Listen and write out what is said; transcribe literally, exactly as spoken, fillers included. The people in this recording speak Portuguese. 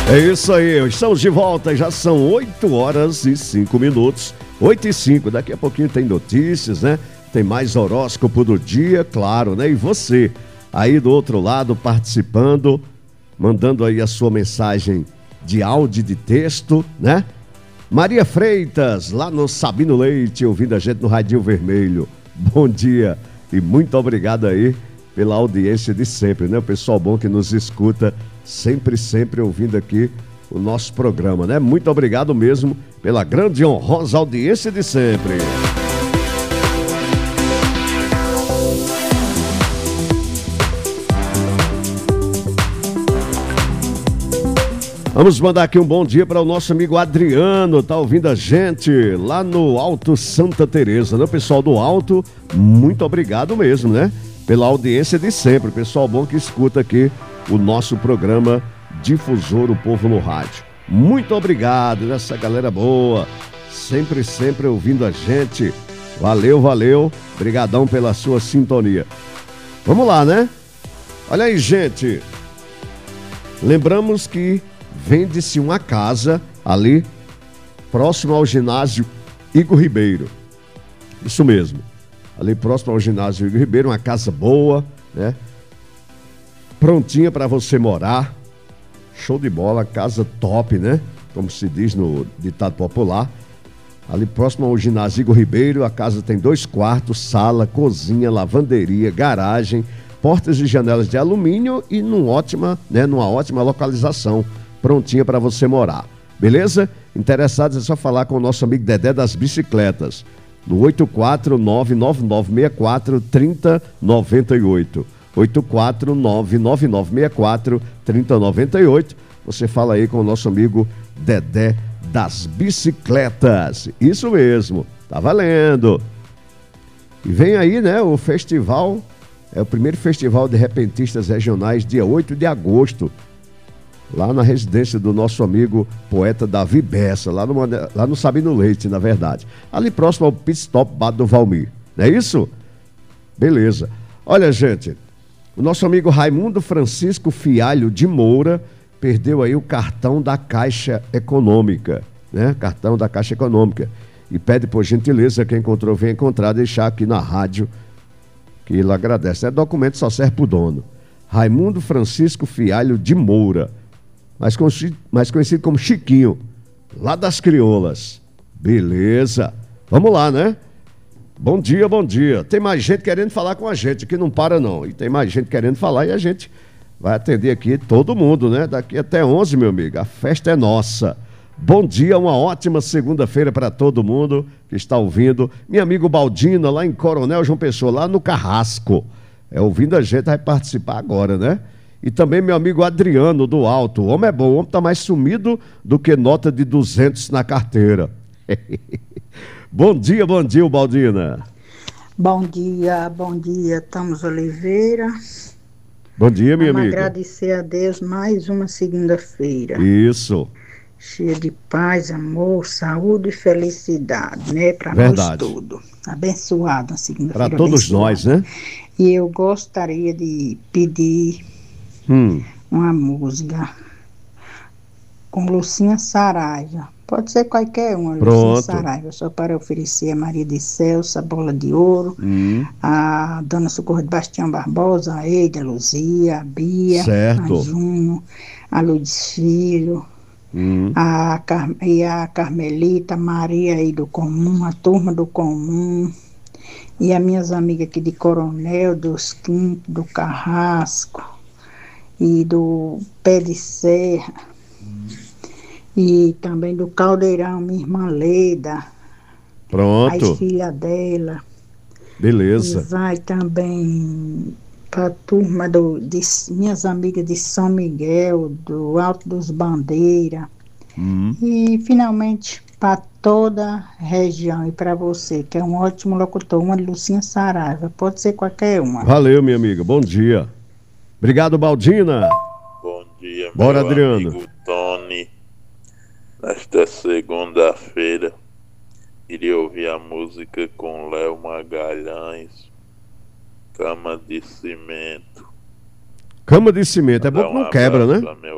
É isso aí, estamos de volta, já são oito horas e cinco minutos, oito e cinco, daqui a pouquinho tem notícias, né? Tem mais horóscopo do dia, claro, né? E você, aí do outro lado, participando, mandando aí a sua mensagem de áudio e de texto, né? Maria Freitas, lá no Sabino Leite, ouvindo a gente no Radinho Vermelho. Bom dia e muito obrigado aí pela audiência de sempre, né? O pessoal bom que nos escuta sempre, sempre ouvindo aqui o nosso programa, né? Muito obrigado mesmo pela grande e honrosa audiência de sempre. Vamos mandar aqui um bom dia para o nosso amigo Adriano, tá ouvindo a gente lá no Alto Santa Teresa, né? Pessoal do Alto, muito obrigado mesmo, né? Pela audiência de sempre, pessoal bom que escuta aqui o nosso programa Difusor, o Povo no Rádio. Muito obrigado, essa galera boa, sempre, sempre ouvindo a gente. Valeu, valeu, brigadão pela sua sintonia. Vamos lá, né? Olha aí, gente. Lembramos que vende-se uma casa ali, próximo ao ginásio Igor Ribeiro. Isso mesmo. Ali próximo ao ginásio Igor Ribeiro, uma casa boa, né? Prontinha para você morar. Show de bola, casa top, né? Como se diz no ditado popular. Ali próximo ao ginásio Igor Ribeiro, a casa tem dois quartos, sala, cozinha, lavanderia, garagem, portas e janelas de alumínio e num ótima, né, numa ótima localização. Prontinha para você morar. Beleza? Interessados é só falar com o nosso amigo Dedé das Bicicletas. No oito quatro nove nove nove seis quatro três zero nove oito. oito quatro nove nove nove seis quatro três zero nove oito. Você fala aí com o nosso amigo Dedé das Bicicletas. Isso mesmo, tá valendo. E vem aí, né, o festival, é o primeiro festival de repentistas regionais, dia oito de agosto, lá na residência do nosso amigo poeta Davi Bessa, lá no, lá no Sabino Leite, na verdade. Ali próximo ao Pit Stop Bar do Valmir. Não é isso? Beleza. Olha, gente, o nosso amigo Raimundo Francisco Fialho de Moura perdeu aí o cartão da Caixa Econômica, né? Cartão da Caixa Econômica. E pede, por gentileza, quem encontrou, vem encontrar, deixar aqui na rádio, que ele agradece. É documento, só serve pro dono. Raimundo Francisco Fialho de Moura, mais conhecido, mais conhecido como Chiquinho, lá das Crioulas. Beleza. Vamos lá, né? Bom dia, bom dia. Tem mais gente querendo falar com a gente, que não para não. E tem mais gente querendo falar e a gente vai atender aqui todo mundo, né? Daqui até onze, meu amigo. A festa é nossa. Bom dia, uma ótima segunda-feira para todo mundo que está ouvindo. Meu amigo Baldina, lá em Coronel João Pessoa, lá no Carrasco. É, ouvindo a gente, vai participar agora, né? E também meu amigo Adriano, do Alto. O homem é bom, o homem está mais sumido do que nota de duzentos na carteira. Bom dia, bom dia, Baldina. Bom dia, bom dia, Thomas Oliveira. Bom dia, minha Vamos amiga. agradecer a Deus mais uma segunda-feira. Isso. Cheia de paz, amor, saúde e felicidade, né? Para nós todos. Abençoado, uma segunda-feira. Para todos abençoada. Nós, né? E eu gostaria de pedir hum. uma música com Lucinha Saraiva. Pode ser qualquer uma, Lucinha Saraiva, só para oferecer a Maria de Celso, a Bola de Ouro, hum. a Dona Socorro de Bastião Barbosa, a Eida, a Luzia, a Bia, certo. a Juno, a Lourdes Filho, hum. a Car- e a Carmelita, a Maria aí do Comum, a turma do Comum, e as minhas amigas aqui de Coronel, dos Quintos, do Carrasco e do Pé de Serra. Hum. E também do Caldeirão, minha irmã Leda. Pronto. As filhas dela. Beleza. E vai também para a turma do, de minhas amigas de São Miguel, do Alto dos Bandeiras. Hum. E finalmente para toda a região e para você, que é um ótimo locutor, uma de Lucinha Saraiva. Pode ser qualquer uma. Valeu, minha amiga. Bom dia. Obrigado, Baldina. Bom dia, Bora, meu Adriano. amigo Tony. Nesta segunda-feira, iria ouvir a música com Léo Magalhães, Cama de Cimento. Cama de Cimento, é bom que não quebra, né?